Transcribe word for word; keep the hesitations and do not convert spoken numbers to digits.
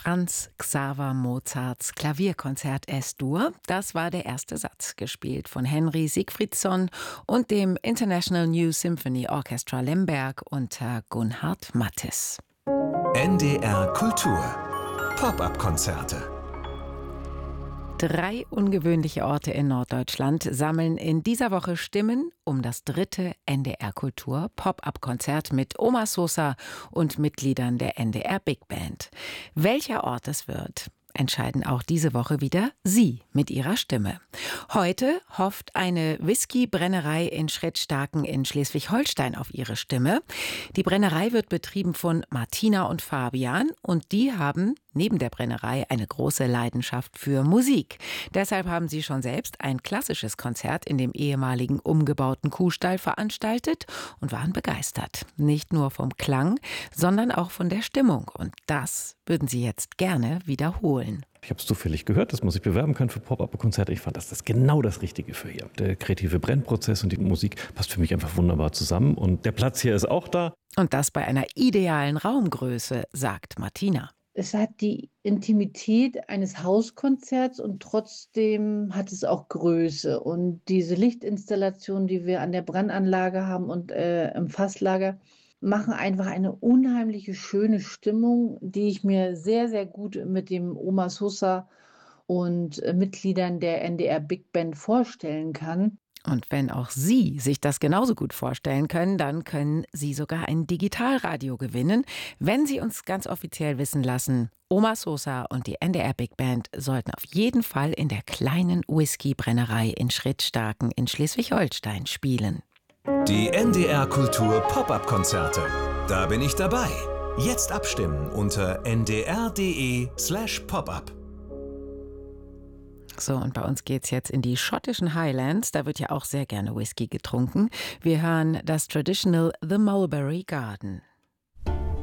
Franz Xaver Mozarts Klavierkonzert Es-Dur. Das war der erste Satz, gespielt von Henry Sigfridsson und dem International New Symphony Orchestra Lemberg unter Gunhard Mattes. N D R Kultur Pop-up-Konzerte. Drei ungewöhnliche Orte in Norddeutschland sammeln in dieser Woche Stimmen um das dritte N D R Kultur Pop-up-Konzert mit Oma Sosa und Mitgliedern der N D R Big Band. Welcher Ort es wird, entscheiden auch diese Woche wieder Sie mit Ihrer Stimme. Heute hofft eine Whisky-Brennerei in Schrittstarken in Schleswig-Holstein auf ihre Stimme. Die Brennerei wird betrieben von Martina und Fabian und die haben neben der Brennerei eine große Leidenschaft für Musik. Deshalb haben sie schon selbst ein klassisches Konzert in dem ehemaligen umgebauten Kuhstall veranstaltet und waren begeistert. Nicht nur vom Klang, sondern auch von der Stimmung. Und das würden sie jetzt gerne wiederholen. Ich habe es zufällig gehört, dass man sich bewerben kann für Pop-up-Konzerte. Ich fand, das ist genau das Richtige für hier. Der kreative Brennprozess und die Musik passt für mich einfach wunderbar zusammen. Und der Platz hier ist auch da. Und das bei einer idealen Raumgröße, sagt Martina. Es hat die Intimität eines Hauskonzerts und trotzdem hat es auch Größe. Und diese Lichtinstallation, die wir an der Brennanlage haben und äh, im Fasslager, machen einfach eine unheimliche, schöne Stimmung, die ich mir sehr, sehr gut mit dem Oma Sosa und äh, Mitgliedern der N D R Big Band vorstellen kann. Und wenn auch Sie sich das genauso gut vorstellen können, dann können Sie sogar ein Digitalradio gewinnen, wenn Sie uns ganz offiziell wissen lassen, Oma Sosa und die N D R Big Band sollten auf jeden Fall in der kleinen Whisky-Brennerei in Schrittstarken in Schleswig-Holstein spielen. Die N D R Kultur Pop-up-Konzerte. Da bin ich dabei. Jetzt abstimmen unter n d r punkt d e slash pop-up. So, und bei uns geht's jetzt in die schottischen Highlands. Da wird ja auch sehr gerne Whisky getrunken. Wir hören das Traditional The Mulberry Garden.